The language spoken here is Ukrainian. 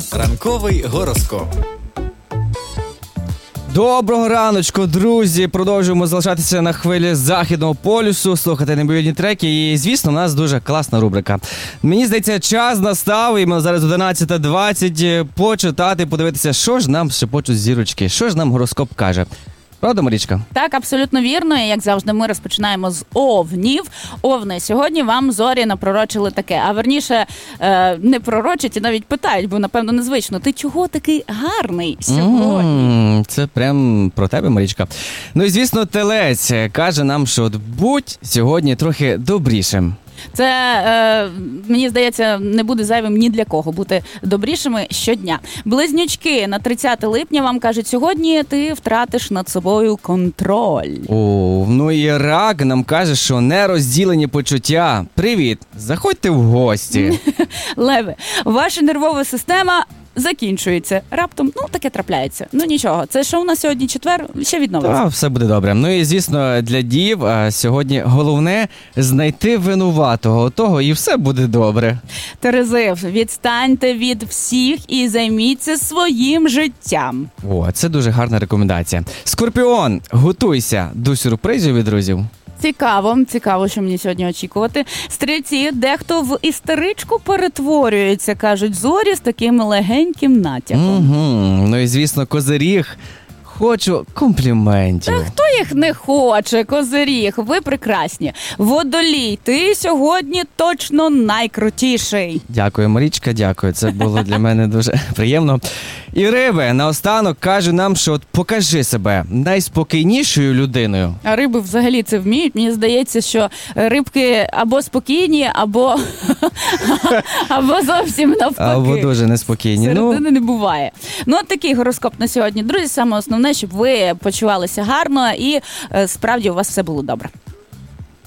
Ранковий гороскоп. Доброго раночку, друзі! Продовжуємо залишатися на хвилі Західного полюсу, слухати неймовірні треки. І, звісно, у нас дуже класна рубрика. Мені здається, час настав, і ми зараз 11:20, почитати, подивитися, що ж нам шепочуть зірочки, що ж нам гороскоп каже. Правда, Марічка? Так, абсолютно вірно. І, як завжди, ми розпочинаємо з овнів. Овни, сьогодні вам зорі напророчили таке. А верніше, не пророчать і навіть питають, бо, напевно, незвично. Ти чого такий гарний сьогодні? Це прям про тебе, Марічка. Ну і, звісно, телець каже нам, що от будь сьогодні трохи добрішим. Це, мені здається, не буде зайвим ні для кого бути добрішими щодня. Близнючки на 30 липня вам кажуть, сьогодні ти втратиш над собою контроль. Ну і рак нам каже, що нерозділені почуття. Привіт, заходьте в гості. Леви, ваша нервова система закінчується. Раптом, таке трапляється. Нічого, це що у нас сьогодні четвер, ще відновиться. Все буде добре. Ну і, звісно, для дів сьогодні головне знайти винуватого того, і все буде добре. Терези, відстаньте від всіх і займіться своїм життям. Це дуже гарна рекомендація. Скорпіон, готуйся до сюрпризів від друзів. Цікаво, що мені сьогодні очікувати. Стрільці, дехто в істеричку перетворюється, кажуть зорі з таким легеньким натяком. Ну і, звісно, Козиріг. Хочу компліментів. Та хто їх не хоче, Козиріг? Ви прекрасні. Водолій, ти сьогодні точно найкрутіший. Дякую, Марічка, дякую. Це було для мене дуже приємно. І риби, наостанок, каже нам, що от покажи себе найспокійнішою людиною. А риби взагалі це вміють. Мені здається, що рибки або спокійні, або зовсім навпаки. Або дуже неспокійні. Середини не буває. От такий гороскоп на сьогодні. Друзі, саме основне, щоб ви почувалися гарно і справді у вас все було добре.